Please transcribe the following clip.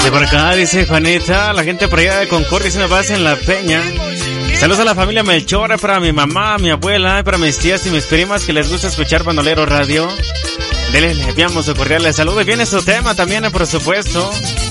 Dice por acá, dice Juanita, la gente por allá de Concordia, dice me vas en la peña. Saludos a la familia Melchor, para mi mamá, mi abuela, para mis tías y mis primas que les gusta escuchar Bandolero Radio. Les enviamos su cordial saludo y viene su tema también, por supuesto.